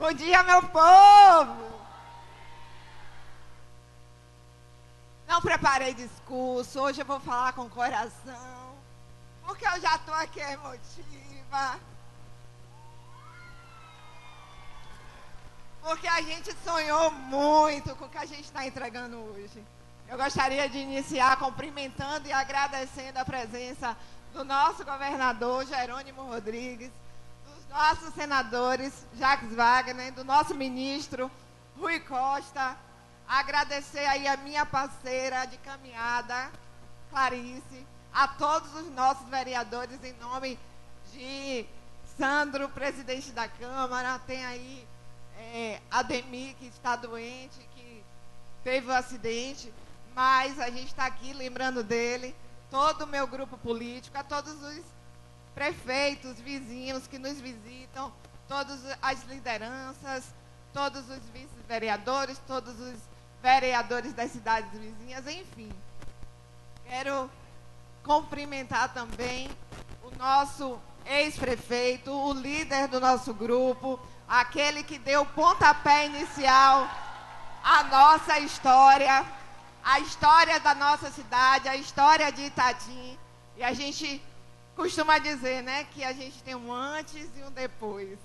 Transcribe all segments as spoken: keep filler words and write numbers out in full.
Bom dia, meu povo! Não preparei discurso, hoje eu vou falar com o coração, porque eu já estou aqui emotiva. Porque a gente sonhou muito com o que a gente está entregando hoje. Eu gostaria de iniciar cumprimentando e agradecendo a presença do nosso governador Jerônimo Rodrigues, dos nossos senadores Jacques Wagner, do nosso ministro Rui Costa. Agradecer aí a minha parceira de caminhada, Clarice, a todos os nossos vereadores, em nome de Sandro, presidente da Câmara, tem aí é, Ademir, que está doente, que teve um acidente, mas a gente está aqui lembrando dele, todo o meu grupo político, a todos os prefeitos, vizinhos que nos visitam, todas as lideranças, todos os vice-vereadores, todos os vereadores das cidades vizinhas, enfim. Quero cumprimentar também o nosso ex-prefeito, o líder do nosso grupo, aquele que deu o pontapé inicial à nossa história, a história da nossa cidade, a história de Itatim. E a gente costuma dizer, né, que a gente tem um antes e um depois.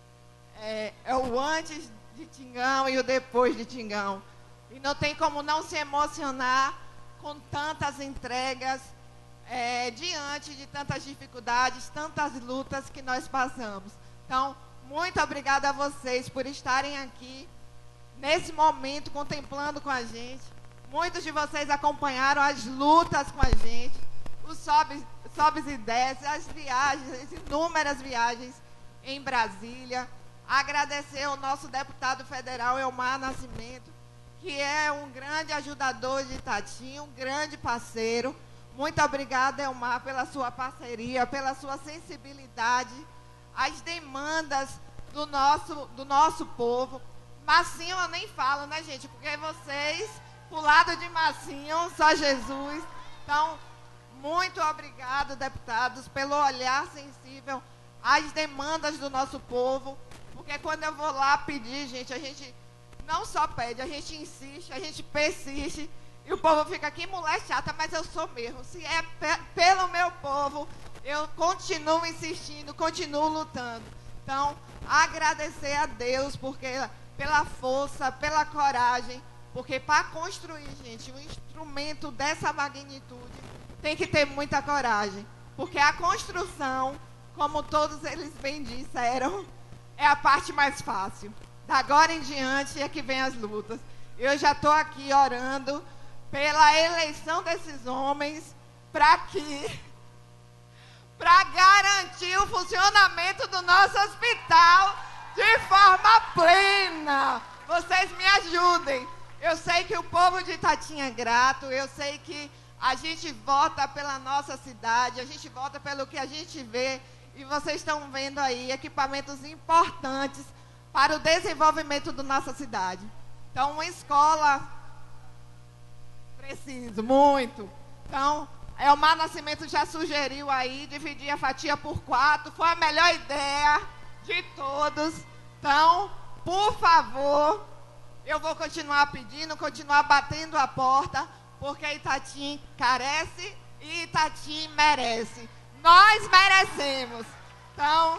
É, é o antes de Tingão e o depois de Tingão. E não tem como não se emocionar com tantas entregas, é, diante de tantas dificuldades, tantas lutas que nós passamos. Então, muito obrigada a vocês por estarem aqui, nesse momento, contemplando com a gente. Muitos de vocês acompanharam as lutas com a gente, os sobes, sobes e desces, as viagens, as inúmeras viagens em Brasília. Agradecer ao nosso deputado federal, Elmar Nascimento, que é um grande ajudador de Itatim, um grande parceiro. Muito obrigada, Elmar, pela sua parceria, pela sua sensibilidade às demandas do nosso, do nosso povo. Massinho eu nem falo, né, gente? Porque vocês, pro lado de Massinho, só Jesus. Então, muito obrigado, deputados, pelo olhar sensível às demandas do nosso povo. Porque quando eu vou lá pedir, gente, a gente não só pede, a gente insiste, a gente persiste, e o povo fica aqui, mulher chata, mas eu sou mesmo. Se é pe pelo meu povo, eu continuo insistindo, continuo lutando. Então, agradecer a Deus porque, pela força, pela coragem, porque para construir, gente, um instrumento dessa magnitude, tem que ter muita coragem. Porque a construção, como todos eles bem disseram, é a parte mais fácil. Da agora em diante é que vem as lutas. Eu já estou aqui orando pela eleição desses homens para que, para garantir o funcionamento do nosso hospital de forma plena. Vocês me ajudem. Eu sei que o povo de Itatim é grato, eu sei que a gente vota pela nossa cidade, a gente vota pelo que a gente vê, e vocês estão vendo aí equipamentos importantes para o desenvolvimento da nossa cidade. Então, uma escola, preciso, muito. Então, Elmar Nascimento já sugeriu aí, dividir a fatia por quatro, foi a melhor ideia de todos. Então, por favor, eu vou continuar pedindo, continuar batendo a porta, porque Itatim carece e Itatim merece. Nós merecemos. Então,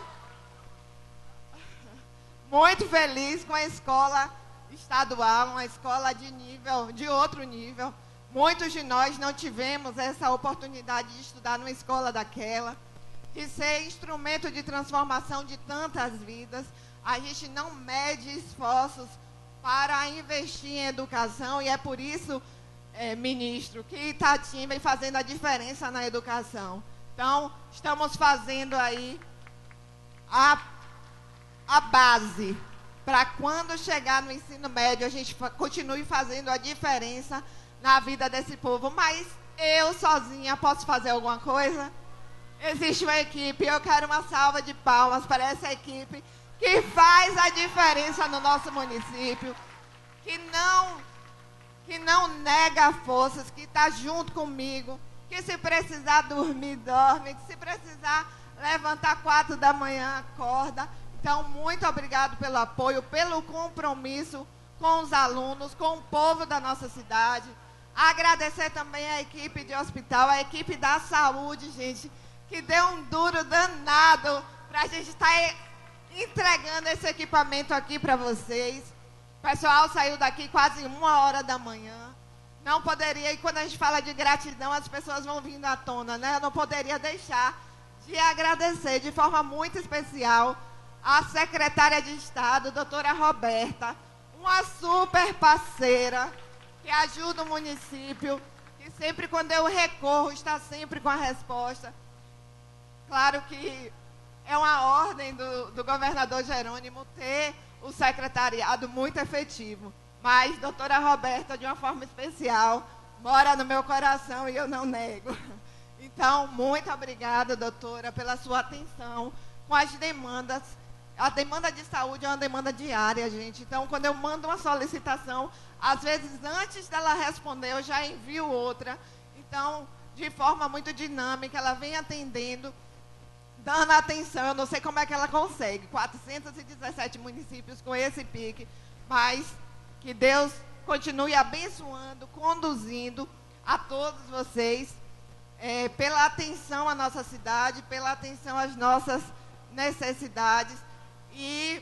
muito feliz com a escola estadual, uma escola de nível, de outro nível. Muitos de nós não tivemos essa oportunidade de estudar numa escola daquela, de ser instrumento de transformação de tantas vidas. A gente não mede esforços para investir em educação e é por isso, é, ministro, que Itatim vem fazendo a diferença na educação. Então, estamos fazendo aí a a base, para quando chegar no ensino médio, a gente fa continue fazendo a diferença na vida desse povo. Mas eu sozinha posso fazer alguma coisa? Existe uma equipe, eu quero uma salva de palmas para essa equipe que faz a diferença no nosso município, que não, que não nega forças, que está junto comigo, que se precisar dormir, dorme, que se precisar levantar quatro da manhã, acorda. Então, muito obrigado pelo apoio, pelo compromisso com os alunos, com o povo da nossa cidade. Agradecer também a equipe de hospital, a equipe da saúde, gente, que deu um duro danado para a gente estar entregando esse equipamento aqui para vocês. O pessoal saiu daqui quase uma hora da manhã. Não poderia, e quando a gente fala de gratidão, as pessoas vão vindo à tona, né? Eu não poderia deixar de agradecer de forma muito especial a secretária de Estado, doutora Roberta, uma super parceira que ajuda o município, que sempre quando eu recorro, está sempre com a resposta. Claro que é uma ordem do, do governador Jerônimo ter o secretariado muito efetivo, mas doutora Roberta, de uma forma especial, mora no meu coração e eu não nego. Então, muito obrigada, doutora, pela sua atenção com as demandas. A demanda de saúde é uma demanda diária, gente. Então, quando eu mando uma solicitação, às vezes, antes dela responder, eu já envio outra. Então, de forma muito dinâmica, ela vem atendendo, dando atenção. Eu não sei como é que ela consegue. quatrocentos e dezessete municípios com esse pique. Mas que Deus continue abençoando, conduzindo a todos vocês, é, pela atenção à nossa cidade, pela atenção às nossas necessidades. E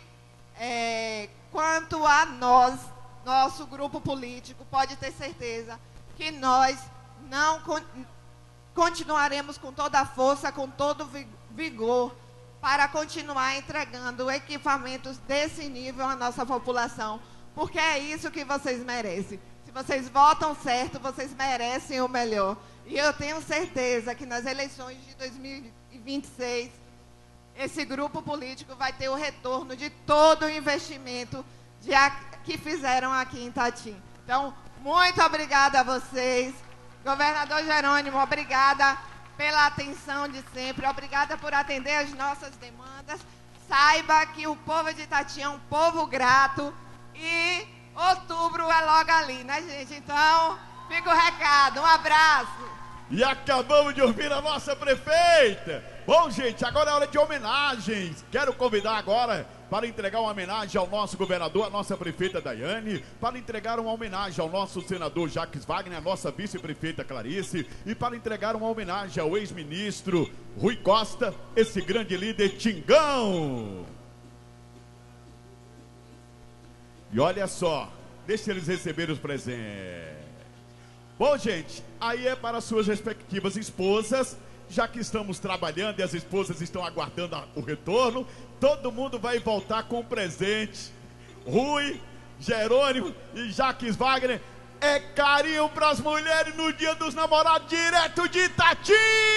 é, quanto a nós, nosso grupo político, pode ter certeza que nós não con continuaremos com toda a força, com todo vigor, para continuar entregando equipamentos desse nível à nossa população, porque é isso que vocês merecem. Se vocês votam certo, vocês merecem o melhor. E eu tenho certeza que nas eleições de dois mil e vinte e seis, esse grupo político vai ter o retorno de todo o investimento de a, que fizeram aqui em Itatim. Então, muito obrigada a vocês. Governador Jerônimo, obrigada pela atenção de sempre. Obrigada por atender as nossas demandas. Saiba que o povo de Itatim é um povo grato e outubro é logo ali, né, gente? Então, fica o recado. Um abraço. E acabamos de ouvir a nossa prefeita. Bom, gente, agora é hora de homenagens. Quero convidar agora para entregar uma homenagem ao nosso governador, a nossa prefeita Daiane, para entregar uma homenagem ao nosso senador Jacques Wagner, a nossa vice-prefeita Clarice, e para entregar uma homenagem ao ex-ministro Rui Costa, esse grande líder Tingão. E olha só, deixa eles receberem os presentes. Bom, gente, aí é para suas respectivas esposas. Já que estamos trabalhando e as esposas estão aguardando o retorno, todo mundo vai voltar com presente. Rui, Jerônimo e Jacques Wagner, é carinho para as mulheres no Dia dos Namorados, direto de Itati!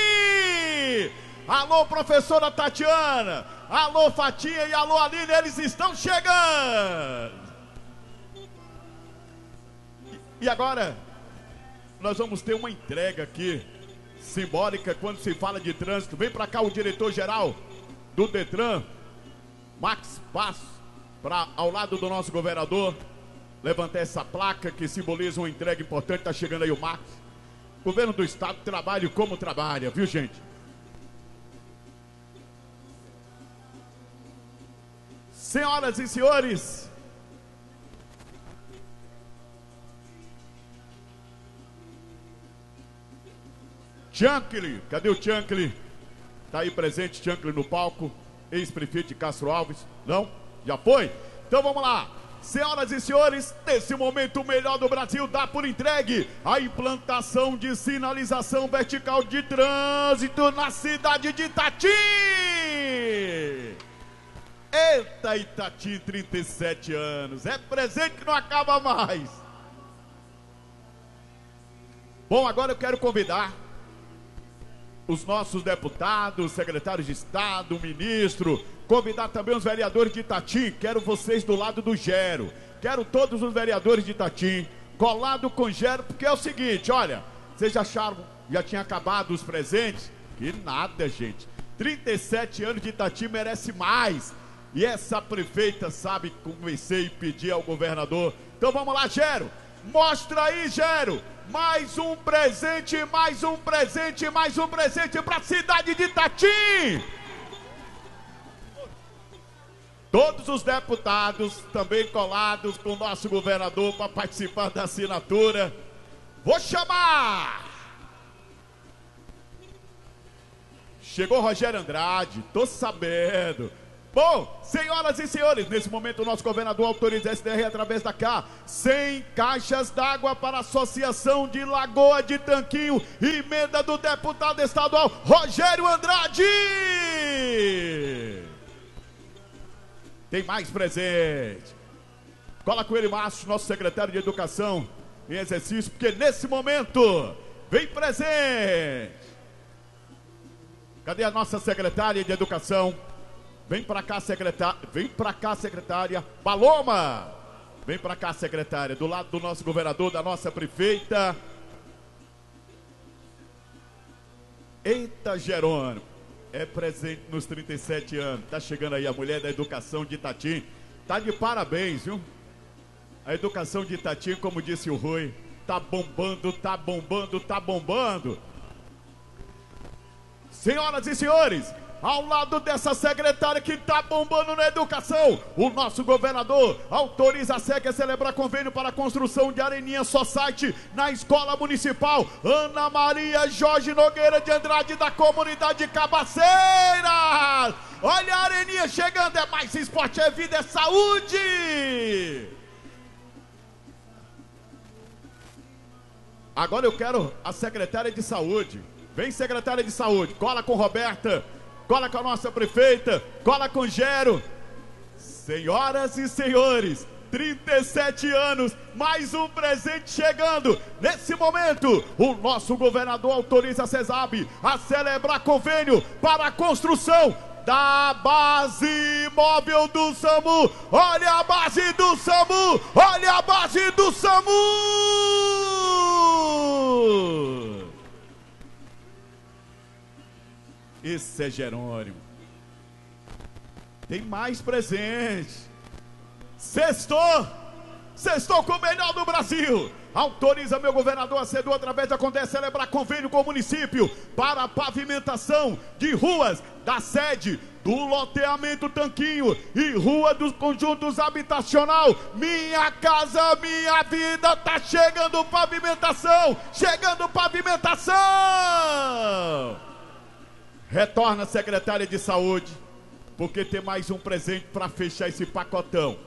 Alô, professora Tatiana, alô, Fatinha e alô, Aline, eles estão chegando! E agora, nós vamos ter uma entrega aqui simbólica quando se fala de trânsito. Vem para cá o diretor-geral do Detran, Max Passo, para ao lado do nosso governador levantar essa placa que simboliza uma entrega importante. Tá chegando aí o Max. Governo do estado trabalha como trabalha, viu, gente? Senhoras e senhores, Chancli, cadê o Chancli? Tá aí presente, Chancli no palco, ex-prefeito de Castro Alves. Não? Já foi? Então vamos lá. Senhoras e senhores, nesse momento o melhor do Brasil dá por entregue a implantação de sinalização vertical de trânsito na cidade de Itati. Eita, Itati, trinta e sete anos. É presente que não acaba mais. Bom, agora eu quero convidar os nossos deputados, secretários de Estado, ministro, convidar também os vereadores de Itatim. Quero vocês do lado do Gero. Quero todos os vereadores de Itatim colado com Gero, porque é o seguinte, olha, vocês já acharam, já tinha acabado os presentes? Que nada, gente. trinta e sete anos de Itatim merece mais. E essa prefeita sabe convencer e pedir ao governador. Então vamos lá, Gero. Mostra aí, Gero. Mais um presente, mais um presente, mais um presente para a cidade de Itatim. todos os deputados também colados com o nosso governador para participar da assinatura. Vou chamar! Chegou Rogério Andrade, tô sabendo. Bom, senhoras e senhores, nesse momento o nosso governador autoriza a S D R através da K cem caixas d'água para a Associação de Lagoa de Tanquinho, emenda do deputado estadual Rogério Andrade. Tem mais presente. Cola com ele, Márcio, nosso secretário de Educação em exercício, porque nesse momento vem presente. Cadê a nossa secretária de Educação? Vem pra cá, secretária. Vem pra cá, secretária. Paloma! Vem pra cá, secretária. Do lado do nosso governador, da nossa prefeita. Eita, Jerônimo. É presente nos trinta e sete anos. Tá chegando aí a mulher da educação de Itatim. Tá de parabéns, viu? A educação de Itatim, como disse o Rui, tá bombando, tá bombando, tá bombando. Senhoras e senhores, ao lado dessa secretária que está bombando na educação, o nosso governador autoriza a S E C a celebrar convênio para a construção de Areninha Society na Escola Municipal Ana Maria Jorge Nogueira de Andrade, da comunidade Cabaceiras. Olha a Areninha chegando, é mais esporte, é vida, é saúde. Agora eu quero a secretária de saúde. Vem, secretária de saúde, cola com Roberta. Cola com a nossa prefeita, cola com Gero. Senhoras e senhores, trinta e sete anos, mais um presente chegando. Nesse momento, o nosso governador autoriza a CESAB a celebrar convênio para a construção da base móvel do SAMU. Olha a base do SAMU, olha a base do SAMU. Esse é Jerônimo. Tem mais presente. Sextou. Sextou com o melhor do Brasil. Autoriza meu governador Acedu através da Condé celebrar convênio com o município para a pavimentação de ruas da sede do loteamento Tanquinho e rua dos conjuntos habitacional Minha Casa Minha Vida. Tá chegando pavimentação. Chegando pavimentação. Retorna a secretária de saúde, porque tem mais um presente para fechar esse pacotão.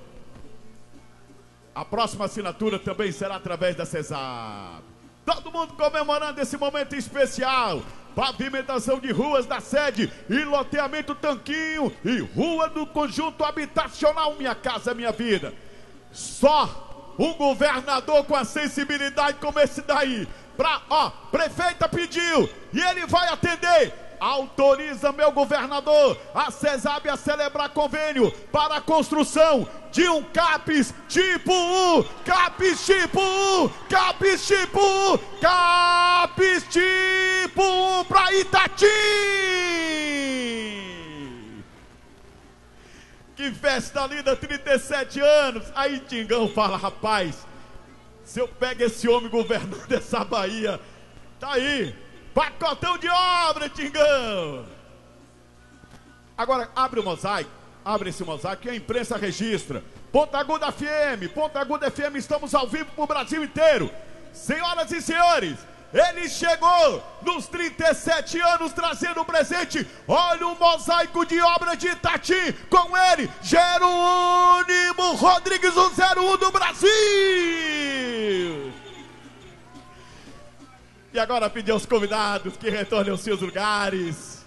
A próxima assinatura também será através da CESAB. Todo mundo comemorando esse momento especial. Pavimentação de ruas da sede e loteamento Tanquinho e rua do conjunto habitacional Minha Casa Minha Vida. Só um governador com a sensibilidade como esse daí. Pra, ó, prefeita pediu e ele vai atender. Autoriza meu governador a CESAB a celebrar convênio para a construção de um CAPES tipo um, CAPES tipo um, CAPES tipo um, CAPES tipo um para Itatim. Que festa linda, trinta e sete anos. Aí Tingão fala, rapaz, se eu pego esse homem governando essa Bahia, tá aí. Pacotão de obra, Tingão! Agora, abre o mosaico, abre esse mosaico que a imprensa registra. Ponta Aguda F M, Ponta Aguda F M, estamos ao vivo pro Brasil inteiro. Senhoras e senhores, ele chegou nos trinta e sete anos trazendo um presente. Olha o mosaico de obra de Itatim, com ele, Jerônimo Rodrigues, o zero um do Brasil! E agora pedir aos convidados que retornem aos seus lugares.